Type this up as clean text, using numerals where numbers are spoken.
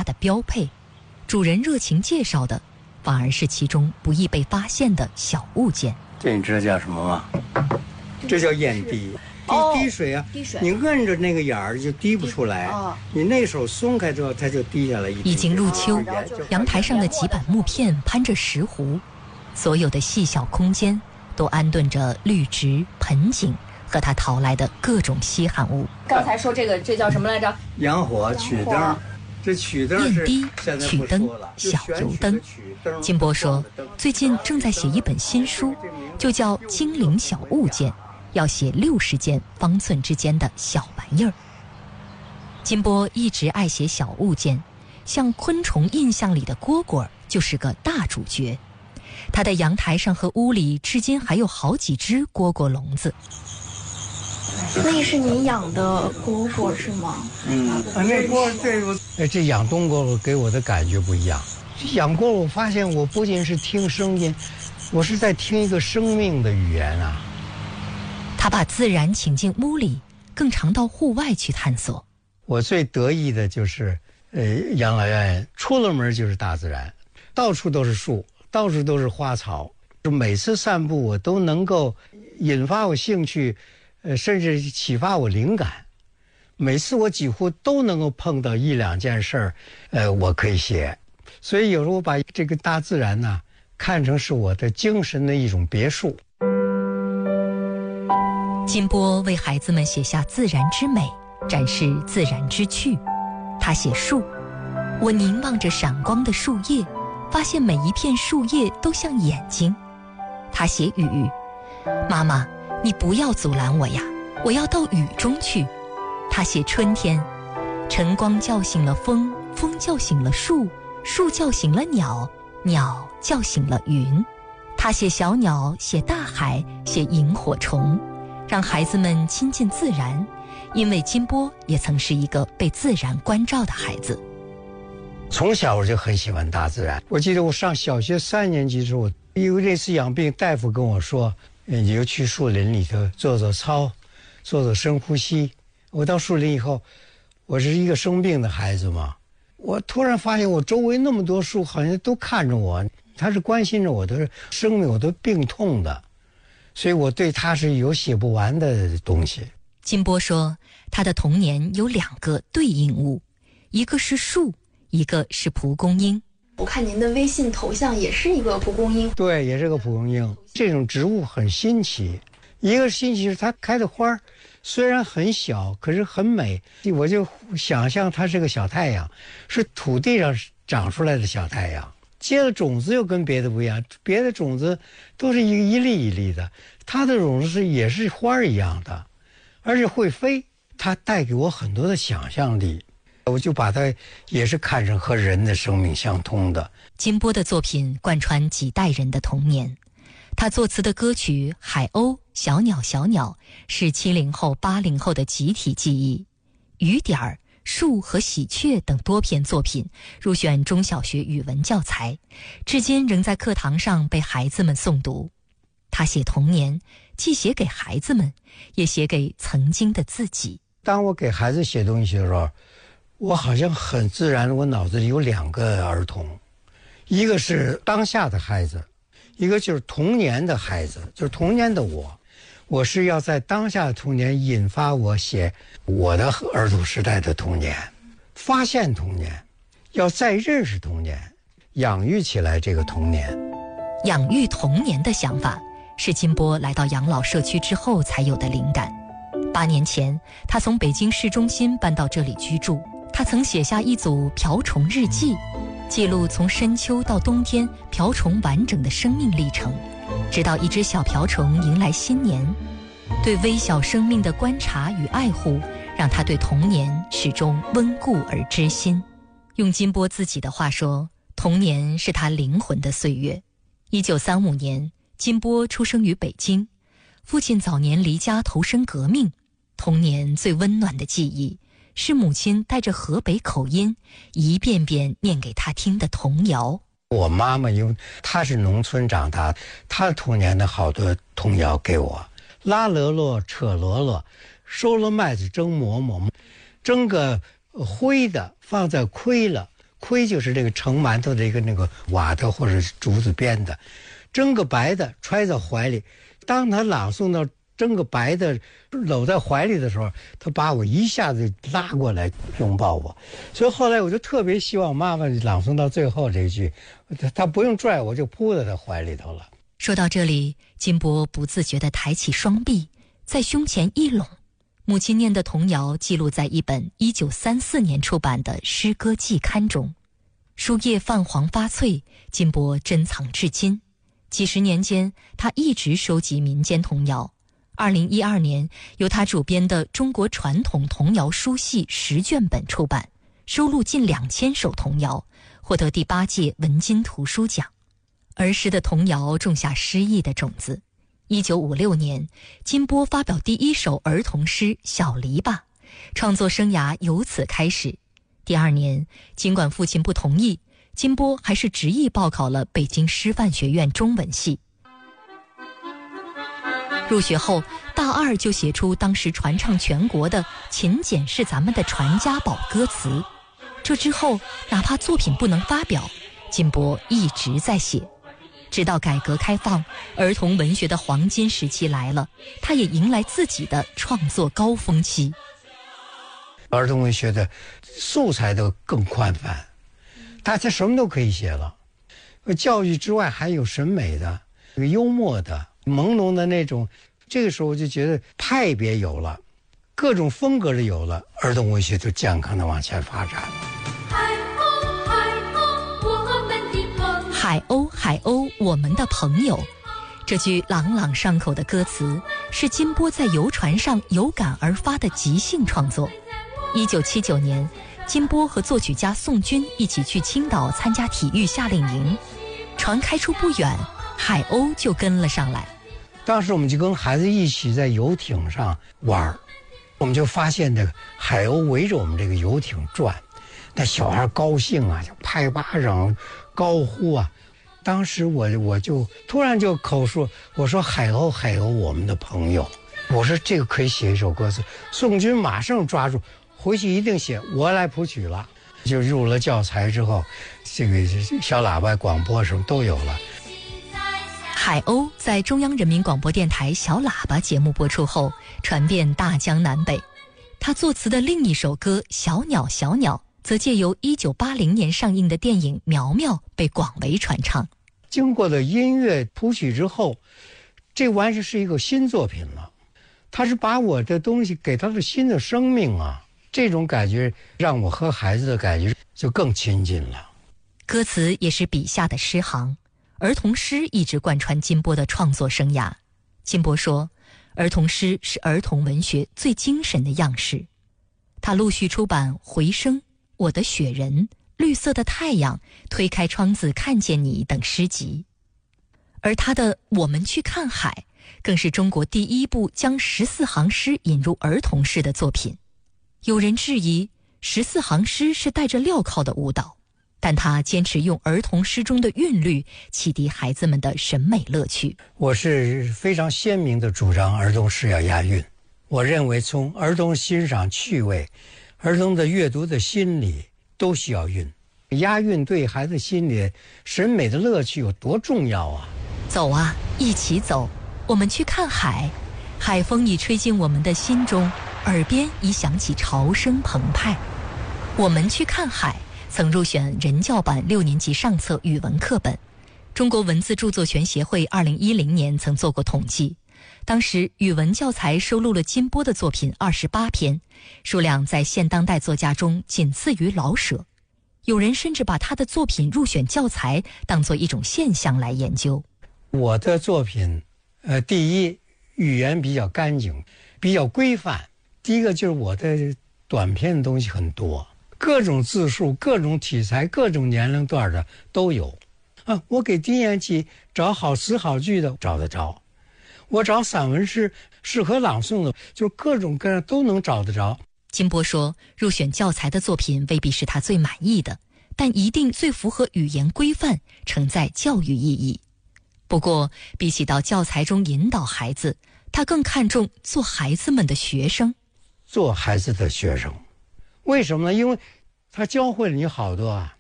家的标配，主人热情介绍的反而是其中不易被发现的小物件。 这你知道叫什么吗？这叫眼滴。滴水啊， 滴水， 你摁着那个眼儿就滴不出来，你那手松开之后，它就滴下来一滴。 已经入秋，阳台上的几板木片攀着石斛，所有的细小空间都安顿着绿植、盆景和他淘来的各种稀罕物。 刚才说这叫什么来着？ 洋火、曲灯。这曲灯是砚滴、曲灯、小油灯。金波说，最近正在写一本新书，就叫《精灵小物件》，要写60件方寸之间的小玩意儿。金波一直爱写小物件，像昆虫印象里的蝈蝈就是个大主角。他的阳台上和屋里至今还有好几只蝈蝈笼子。 那是您养的蝈蝈是吗？ 那蝈这养冬蝈蝈给我的感觉不一样。养蝈蝈，我发现我不仅是听声音，我是在听一个生命的语言啊。 他把自然请进屋里，更常到户外去探索。 我最得意的就是养老院出了门就是大自然，到处都是树，到处都是花草。每次散步我都能够引发我兴趣，甚至启发我灵感。每次我几乎都能够碰到1、2件事儿，我可以写。所以有时候我把这个大自然呢，看成是我的精神的一种别墅。 金波为孩子们写下自然之美，展示自然之趣。他写树，我凝望着闪光的树叶，发现每一片树叶都像眼睛。他写雨，妈妈，你不要阻拦我呀，我要到雨中去。他写春天，晨光叫醒了风，风叫醒了树，树叫醒了鸟，鸟叫醒了云。他写小鸟，写大海，写萤火虫，让孩子们亲近自然，因为金波也曾是一个被自然关照的孩子。 从小我就很喜欢大自然。我记得我上小学3年级的时候，因为那次养病，大夫跟我说，你就去树林里头做做操，做做深呼吸。我到树林以后，我是一个生病的孩子嘛，我突然发现我周围那么多树好像都看着我，他是关心着我的生命，我的病痛的，所以我对他是有写不完的东西。 金波说，他的童年有2个对应物，一个是树，一个是蒲公英。 我看您的微信头像也是一个蒲公英。 对，也是个蒲公英。这种植物很新奇，一个新奇是它开的花虽然很小，可是很美。我就想象它是个小太阳，是土地上长出来的小太阳。结了种子又跟别的不一样，别的种子都是一粒一粒的，它的种子也是花一样的，而且会飞。它带给我很多的想象力，我就把它也是看成和人的生命相通的。 金波的作品贯穿几代人的童年。他作词的歌曲《海鸥》《小鸟小鸟》是70后、80后的集体记忆。雨点儿、树和喜鹊等多篇作品入选中小学语文教材，至今仍在课堂上被孩子们诵读。他写童年，既写给孩子们，也写给曾经的自己。 当我给孩子写东西的时候，我好像很自然，我脑子里有2个儿童，一个是当下的孩子，一个就是童年的孩子，就是童年的我。我是要在当下的童年引发我写我的儿童时代的童年，发现童年，要再认识童年，养育起来这个童年。 养育童年的想法是金波来到养老社区之后才有的灵感。8年前，他从北京市中心搬到这里居住。他曾写下一组瓢虫日记，记录从深秋到冬天瓢虫完整的生命历程，直到一只小瓢虫迎来新年。对微小生命的观察与爱护，让他对童年始终温故而知新。用金波自己的话说，童年是他灵魂的岁月。1935年，金波出生于北京，父亲早年离家投身革命。童年最温暖的记忆是母亲带着河北口音一遍遍念给他听的童谣。 我妈妈因为她是农村长大，她的童年的好多童谣给我，拉箩箩扯箩箩，收了麦子蒸馍馍，蒸个灰的放在亏了， 盔就是这个盛馒头的一个那个瓦的或者是竹子编的，蒸个白的揣在怀里。当他朗诵到蒸个白的搂在怀里的时候，他把我一下子拉过来拥抱我。所以后来我就特别希望妈妈朗诵到最后这一句，他不用拽我就扑在他怀里头了。 说到这里，金波不自觉地抬起双臂，在胸前一拢，母亲念的童谣记录在一本1934年出版的诗歌季刊中，书页泛黄发脆，金波珍藏至今。几十年间，他一直收集民间童谣。2012年，由他主编的《中国传统童谣书系》10卷本出版，收录近2000首童谣，获得第8届文津图书奖。儿时的童谣种下诗意的种子。1956年，金波发表第一首儿童诗《小篱笆》，创作生涯由此开始。第2年，尽管父亲不同意，金波还是执意报考了北京师范学院中文系。入学后，大2就写出当时传唱全国的《勤俭是咱们的传家宝》歌词。这之后，哪怕作品不能发表，金波一直在写。直到改革开放，儿童文学的黄金时期来了，他也迎来自己的创作高峰期。 儿童文学的素材都更宽泛，大家什么都可以写了。教育之外还有审美的、幽默的、朦胧的那种。这个时候我就觉得派别有了，各种风格的有了，儿童文学就健康的往前发展。 海鸥，海鸥，我们的朋友。这句朗朗上口的歌词是金波在游船上有感而发的即兴创作。1979年，金波和作曲家宋军一起去青岛参加体育夏令营，船开出不远，海鸥就跟了上来。 当时我们就跟孩子一起在游艇上玩，我们就发现这个海鸥围着我们这个游艇转，那小孩高兴啊，就拍巴掌高呼啊。当时我就突然就口述，我说海鸥海鸥我们的朋友，我说这个可以写一首歌词。宋军马上抓住，回去一定写，我来谱曲了。就入了教材之后，这个小喇叭广播什么都有了。 海鸥在中央人民广播电台小喇叭节目播出后，传遍大江南北。他作词的另一首歌《小鸟小鸟》则借由1980年上映的电影《苗苗》被广为传唱。 经过了音乐谱曲之后，这完全是一个新作品了。他是把我的东西给他的新的生命啊，这种感觉让我和孩子的感觉就更亲近了。 歌词也是笔下的诗行，儿童诗一直贯穿金波的创作生涯。金波说，儿童诗是儿童文学最精神的样式。他陆续出版《回声》、《我的雪人》、《绿色的太阳》、《推开窗子看见你》等诗集。而他的《我们去看海》更是中国第一部将14行诗引入儿童诗的作品。有人质疑14行诗是带着镣铐的舞蹈，但他坚持用儿童诗中的韵律启迪孩子们的审美乐趣。 我是非常鲜明的主张儿童诗要押韵。我认为从儿童欣赏趣味、儿童的阅读的心理都需要韵。押韵对孩子心理审美的乐趣有多重要啊！ 走啊，一起走，我们去看海。海风已吹进我们的心中，耳边已响起潮声澎湃。我们去看海曾入选人教版6年级上册语文课本。中国文字著作权协会2010年曾做过统计，当时语文教材收录了金波的作品28篇，数量在现当代作家中仅次于老舍。有人甚至把他的作品入选教材当作一种现象来研究。 我的作品第一，语言比较干净，比较规范。第一个就是我的短篇的东西很多，各种字数、各种题材、各种年龄段的都有啊。我给低年级找好词好句的找得着，我找散文诗适合朗诵的，就各种各样都能找得着。 金波说，入选教材的作品未必是他最满意的，但一定最符合语言规范，承载教育意义。不过，比起到教材中引导孩子，他更看重做孩子们的学生。 做孩子的学生，为什么呢？因为他教会了你好多啊。